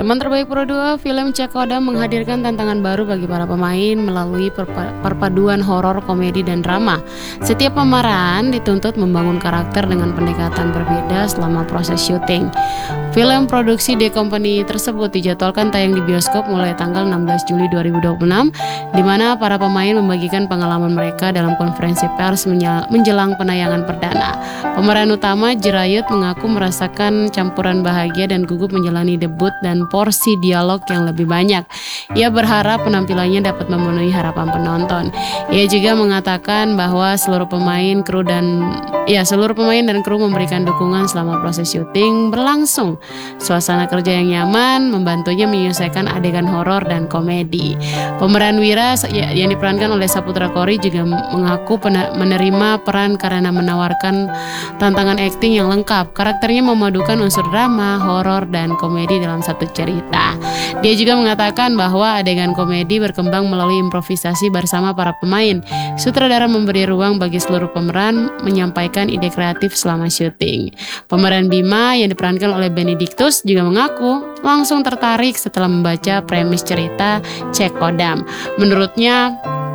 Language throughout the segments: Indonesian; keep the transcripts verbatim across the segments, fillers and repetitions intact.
Teman Terbaik Pro dua, film Cek Kodam menghadirkan tantangan baru bagi para pemain melalui perpa- perpaduan horor, komedi, dan drama. Setiap pemeran dituntut membangun karakter dengan pendekatan berbeda selama proses syuting. Film produksi The Company tersebut dijadwalkan tayang di bioskop mulai tanggal enam belas Juli dua ribu dua puluh enam, di mana para pemain membagikan pengalaman mereka dalam konferensi pers menjelang penayangan perdana. Pemeran utama Jerayut mengaku merasakan campuran bahagia dan gugup menjalani debut dan porsi dialog yang lebih banyak. Ia berharap penampilannya dapat memenuhi harapan penonton. Ia juga mengatakan bahwa seluruh pemain, kru dan ya seluruh pemain dan kru memberikan dukungan selama proses syuting berlangsung. Suasana kerja yang nyaman membantunya menyelesaikan adegan horor dan komedi. Pemeran Wira yang diperankan oleh Saputra Kori juga mengaku menerima peran karena menawarkan tantangan akting yang lengkap. Karakternya memadukan unsur drama, horor, dan komedi dalam satu cerita. Dia juga mengatakan bahwa adegan komedi berkembang melalui improvisasi bersama para pemain. Sutradara memberi ruang bagi seluruh pemeran menyampaikan ide kreatif selama syuting. Pemeran Bima yang diperankan oleh Benedictus juga mengaku langsung tertarik setelah membaca premis cerita Cek Kodam. Menurutnya,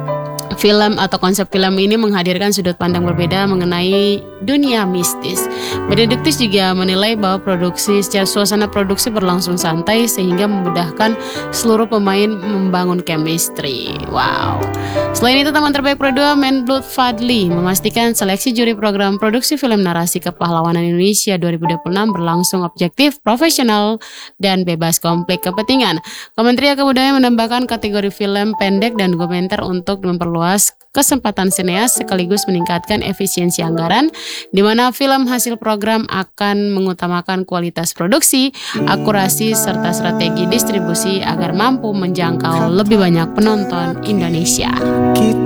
film atau konsep film ini menghadirkan sudut pandang berbeda mengenai dunia mistis. Benedictus juga menilai bahwa produksi secara suasana produksi berlangsung santai sehingga memudahkan seluruh pemain membangun chemistry. Wow. Selain itu, Teman Terbaik Pro dua, Menblood Fadli memastikan seleksi juri program produksi film narasi kepahlawanan Indonesia dua ribu dua puluh enam berlangsung objektif, profesional, dan bebas konflik kepentingan. Kementerian Kebudayaan menambahkan kategori film pendek dan dokumenter untuk memperluas kesempatan sineas sekaligus meningkatkan efisiensi anggaran, di mana film hasil program akan mengutamakan kualitas produksi, akurasi, serta strategi distribusi agar mampu menjangkau lebih banyak penonton Indonesia.